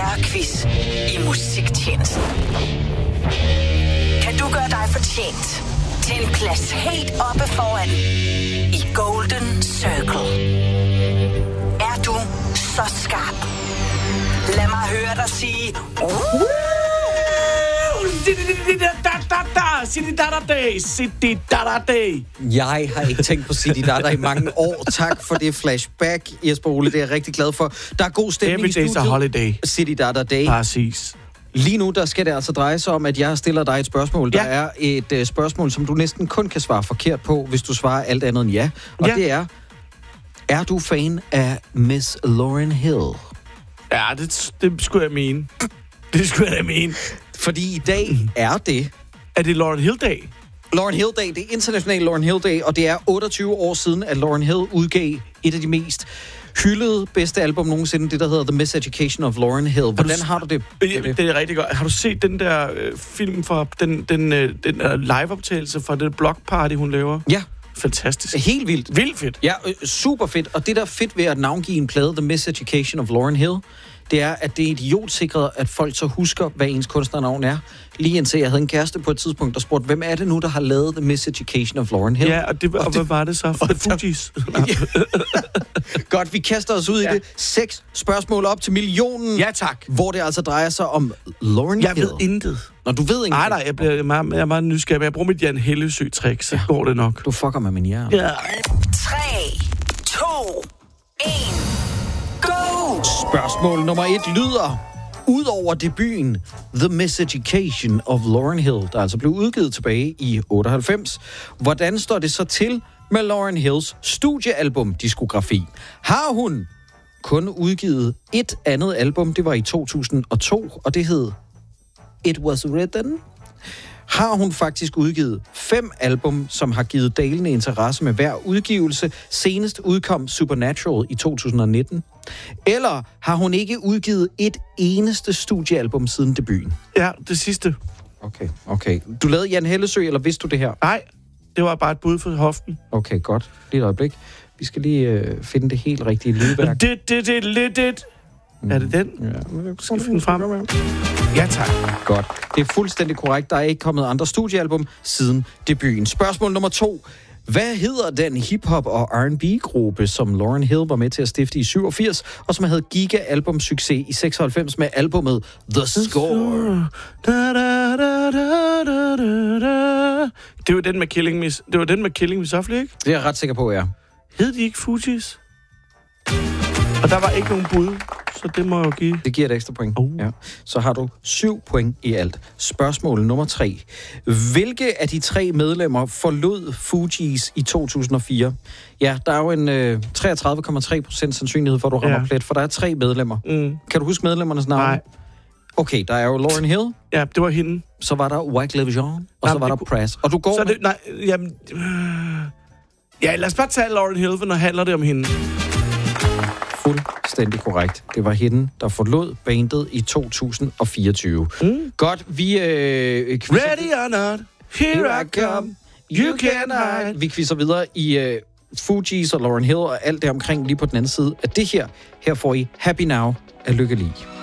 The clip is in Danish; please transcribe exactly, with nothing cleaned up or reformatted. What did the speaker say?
Spørrequiz i Musiktjenesten. Kan du gøre dig fortjent til en plads helt oppe foran i Golden Circle? Er du så skarp? Lad mig høre dig sige... Jeg har ikke tænkt på City Dada i mange år. Tak for det flashback, Jesper Ole. Det er jeg rigtig glad for. Der er god stemning i studiet. Every day's a holiday. City Dada Day. Præcis. Lige nu, der skal det altså dreje sig om, at jeg stiller dig et spørgsmål. Ja. Der er et uh, spørgsmål, som du næsten kun kan svare forkert på, hvis du svarer alt andet end ja. Og ja. det er, er du fan af Miss Lauryn Hill? Ja, det, det skulle jeg mene. Det skulle jeg mene. Fordi i dag er det... Er det Lauryn Hill-dag? Lauryn Hill-dag, det er international Lauryn Hill-dag, og det er otteogtyve år siden, at Lauryn Hill udgav et af de mest hyldede bedste album nogensinde, det der hedder The Miseducation of Lauryn Hill. Hvordan har, har du det? Det, det? det er rigtig godt. Har du set den der øh, film fra den, den, øh, den øh, live-optagelse fra det blockparty, hun laver? Ja. Fantastisk. Helt vildt. Vildt fedt. Ja, øh, super fedt. Og det, der er fedt ved at navngive en plade, The Miseducation of Lauryn Hill, det er, at det er idiotsikret, at folk så husker, hvad ens kunstnernavn er. Lige indtil jeg havde en kæreste på et tidspunkt, der spurgte, hvem er det nu, der har lavet The Miseducation of Lauryn Hill? Ja, og, det, og, og hvad var det så? For The Fugees. Godt, vi kaster os ud ja. i det. Seks spørgsmål op til millionen. Ja, tak. Hvor det altså drejer sig om Lauryn Hill. Jeg ved intet. Når du ved ingenting. Nej, nej, jeg, bliver, jeg, er meget, jeg er meget nysgerrig. Jeg bruger mit Jan Hellesø-trick, så ja. går det nok. Du fucker med min hjerne. Ja. tre, to, et... Go! Spørgsmål nummer et lyder: udover debuten The Miseducation of Lauryn Hill, der altså blev udgivet tilbage i otteoghalvfems, hvordan står det så til med Lauryn Hills studiealbum-diskografi? Har hun kun udgivet et andet album, det var i to tusind og to, og det hed It Was Written? Har hun faktisk udgivet fem album, som har givet dalende interesse med hver udgivelse? Senest udkom Supernatural i to tusind og nitten. Eller har hun ikke udgivet et eneste studiealbum siden debuten? Ja, det sidste. Okay, okay. Du lavede Jan Hellesø, eller vidste du det her? Nej, det var bare et bud for hoften. Okay, godt. Lige et øjeblik. Vi skal lige øh, finde det helt rigtige lydværk. Det, det, det, det, det. Er det den? Ja, skal vi finde frem? Ja, tak. Godt. Det er fuldstændig korrekt. Der er ikke kommet andre studiealbum siden debuten. Spørgsmål nummer to. Hvad hedder den hip-hop og R and B-gruppe, som Lauryn Hill var med til at stifte i syvogfirs, og som havde giga-albumsucces i seksoghalvfems med albumet The Score? Det var den med Killing Me. Det var den med Killing Me Softly, ikke? Det er jeg ret sikker på, ja. Hed de ikke Fugees? Og der var ikke nogen bud, så det må jeg jo give. Det giver et ekstra point. Uh. Ja. Så har du syv point i alt. Spørgsmål nummer tre. Hvilke af de tre medlemmer forlod Fugees i to tusind og fire? Ja, der er jo en øh, treogtredive komma tre procent sandsynlighed for, at du rammer ja. plet, for der er tre medlemmer. Mm. Kan du huske medlemmernes navn? Nej. Okay, der er jo Lauryn Hill. Ja, det var hende. Så var der Wyclef Jean, og nej, så var der kunne... Pras. Og du går så med... det, nej, jamen... Ja, lad os bare tage Lauryn Hill, for når handler det om hende. Fuldstændig korrekt. Det var hende, der forlod bandet i to tusind og fireogtyve. Mm. Godt, vi... Øh, quizzer... Ready or not, here I come, you can't hide. Vi quizzer videre i øh, Fugees og Lauryn Hill og alt det omkring lige på den anden side af det her. Her får I Happy Now af Lykke Li.